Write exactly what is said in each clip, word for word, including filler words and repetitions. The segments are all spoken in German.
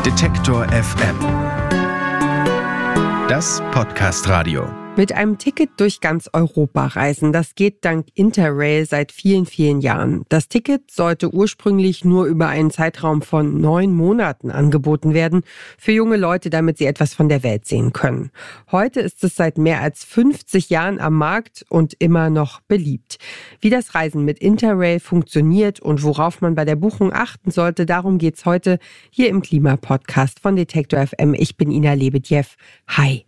Detektor F M. Das Podcast-Radio. Mit einem Ticket durch ganz Europa reisen, das geht dank Interrail seit vielen, vielen Jahren. Das Ticket sollte ursprünglich nur über einen Zeitraum von neun Monaten angeboten werden, für junge Leute, damit sie etwas von der Welt sehen können. Heute ist es seit mehr als fünfzig Jahren am Markt und immer noch beliebt. Wie das Reisen mit Interrail funktioniert und worauf man bei der Buchung achten sollte, darum geht's heute hier im Klimapodcast von Detektor F M. Ich bin Ina Lebedjew. Hi.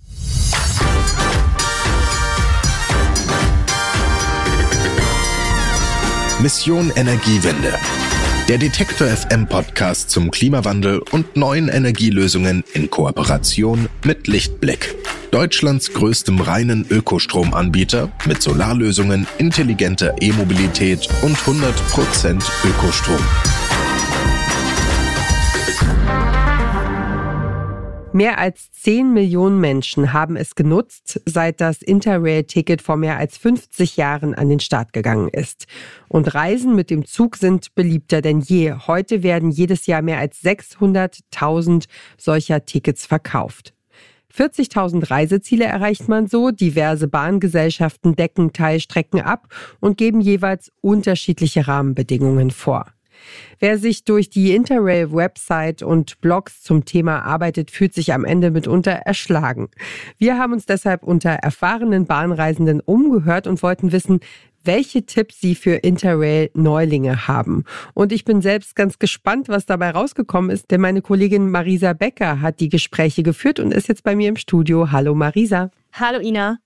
Mission Energiewende. Der Detektor F M Podcast zum Klimawandel und neuen Energielösungen in Kooperation mit Lichtblick. Deutschlands größtem reinen Ökostromanbieter mit Solarlösungen, intelligenter E-Mobilität und hundert Prozent Ökostrom. Mehr als zehn Millionen Menschen haben es genutzt, seit das Interrail-Ticket vor mehr als fünfzig Jahren an den Start gegangen ist. Und Reisen mit dem Zug sind beliebter denn je. Heute werden jedes Jahr mehr als sechshunderttausend solcher Tickets verkauft. vierzigtausend Reiseziele erreicht man so. Diverse Bahngesellschaften decken Teilstrecken ab und geben jeweils unterschiedliche Rahmenbedingungen vor. Wer sich durch die Interrail-Website und Blogs zum Thema arbeitet, fühlt sich am Ende mitunter erschlagen. Wir haben uns deshalb unter erfahrenen Bahnreisenden umgehört und wollten wissen, welche Tipps sie für Interrail-Neulinge haben. Und ich bin selbst ganz gespannt, was dabei rausgekommen ist, denn meine Kollegin Marisa Becker hat die Gespräche geführt und ist jetzt bei mir im Studio. Hallo Marisa. Hallo Ina.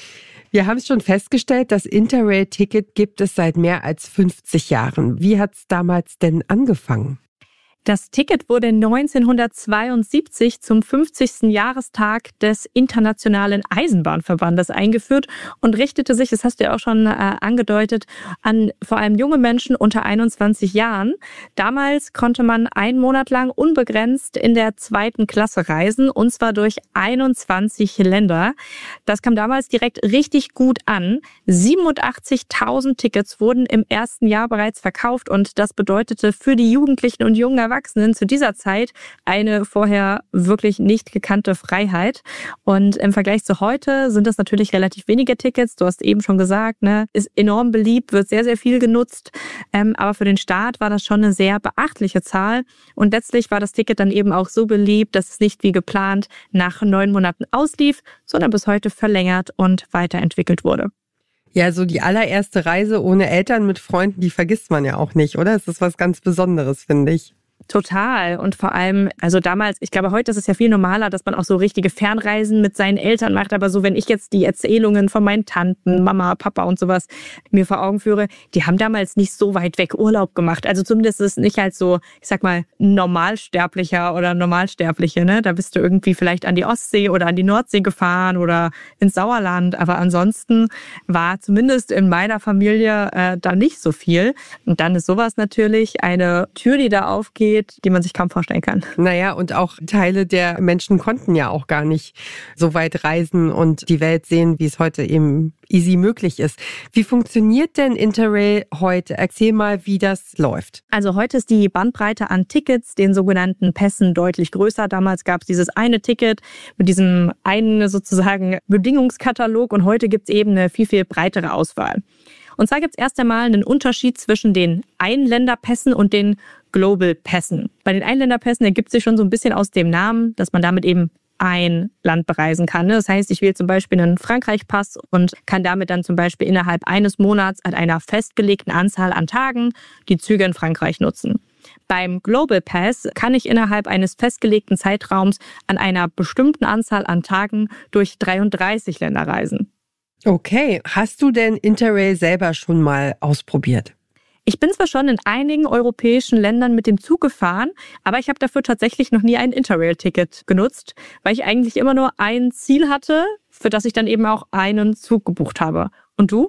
Wir haben es schon festgestellt, das Interrail-Ticket gibt es seit mehr als fünfzig Jahren. Wie hat es damals denn angefangen? Das Ticket wurde neunzehnhundertzweiundsiebzig zum fünfzigsten Jahrestag des Internationalen Eisenbahnverbandes eingeführt und richtete sich, das hast du ja auch schon äh, angedeutet, an vor allem junge Menschen unter einundzwanzig Jahren. Damals konnte man einen Monat lang unbegrenzt in der zweiten Klasse reisen, und zwar durch einundzwanzig Länder. Das kam damals direkt richtig gut an. siebenundachtzigtausend Tickets wurden im ersten Jahr bereits verkauft, und das bedeutete für die Jugendlichen und jungen Erwachsenen zu dieser Zeit eine vorher wirklich nicht gekannte Freiheit. Und im Vergleich zu heute sind das natürlich relativ wenige Tickets. Du hast eben schon gesagt, ne, ist enorm beliebt, wird sehr, sehr viel genutzt. Ähm, aber für den Staat war das schon eine sehr beachtliche Zahl. Und letztlich war das Ticket dann eben auch so beliebt, dass es nicht wie geplant nach neun Monaten auslief, sondern bis heute verlängert und weiterentwickelt wurde. Ja, so die allererste Reise ohne Eltern mit Freunden, die vergisst man ja auch nicht, oder? Es ist was ganz Besonderes, finde ich. Total. Und vor allem, also damals, ich glaube, heute ist es ja viel normaler, dass man auch so richtige Fernreisen mit seinen Eltern macht. Aber so, wenn ich jetzt die Erzählungen von meinen Tanten, Mama, Papa und sowas mir vor Augen führe, die haben damals nicht so weit weg Urlaub gemacht. Also zumindest ist es nicht als so, ich sag mal, Normalsterblicher oder Normalsterbliche, ne? Da bist du irgendwie vielleicht an die Ostsee oder an die Nordsee gefahren oder ins Sauerland. Aber ansonsten war zumindest in meiner Familie äh, da nicht so viel. Und dann ist sowas natürlich eine Tür, die da aufgeht, die man sich kaum vorstellen kann. Naja, und auch Teile der Menschen konnten ja auch gar nicht so weit reisen und die Welt sehen, wie es heute eben easy möglich ist. Wie funktioniert denn Interrail heute? Erzähl mal, wie das läuft. Also heute ist die Bandbreite an Tickets, den sogenannten Pässen, deutlich größer. Damals gab es dieses eine Ticket mit diesem einen sozusagen Bedingungskatalog, und heute gibt es eben eine viel, viel breitere Auswahl. Und zwar gibt es erst einmal einen Unterschied zwischen den Einländerpässen und den Global-Pässen. Bei den Einländerpässen ergibt sich schon so ein bisschen aus dem Namen, dass man damit eben ein Land bereisen kann. Das heißt, ich wähle zum Beispiel einen Frankreich-Pass und kann damit dann zum Beispiel innerhalb eines Monats an einer festgelegten Anzahl an Tagen die Züge in Frankreich nutzen. Beim Global Pass kann ich innerhalb eines festgelegten Zeitraums an einer bestimmten Anzahl an Tagen durch dreiunddreißig Länder reisen. Okay, hast du denn Interrail selber schon mal ausprobiert? Ich bin zwar schon in einigen europäischen Ländern mit dem Zug gefahren, aber ich habe dafür tatsächlich noch nie ein Interrail-Ticket genutzt, weil ich eigentlich immer nur ein Ziel hatte, für das ich dann eben auch einen Zug gebucht habe. Und du?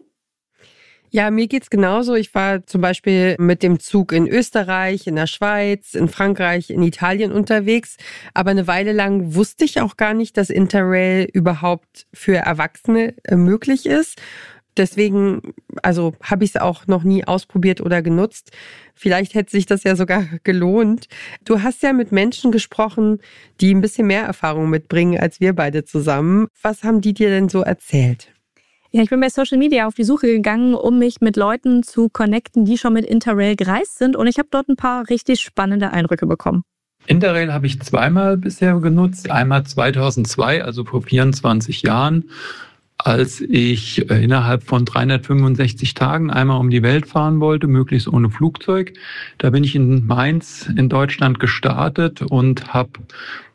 Ja, mir geht's genauso. Ich war zum Beispiel mit dem Zug in Österreich, in der Schweiz, in Frankreich, in Italien unterwegs. Aber eine Weile lang wusste ich auch gar nicht, dass Interrail überhaupt für Erwachsene möglich ist. deswegen, also habe ich es auch noch nie ausprobiert oder genutzt. Vielleicht hätte sich das ja sogar gelohnt. Du hast ja mit Menschen gesprochen, die ein bisschen mehr Erfahrung mitbringen als wir beide zusammen. Was haben die dir denn so erzählt? Ja, ich bin bei Social Media auf die Suche gegangen, um mich mit Leuten zu connecten, die schon mit Interrail gereist sind. Und ich habe dort ein paar richtig spannende Eindrücke bekommen. Interrail habe ich zweimal bisher genutzt. Einmal zweitausendzwei, also vor vierundzwanzig Jahren, als ich innerhalb von dreihundertfünfundsechzig Tagen einmal um die Welt fahren wollte, möglichst ohne Flugzeug. Da bin ich in Mainz in Deutschland gestartet und habe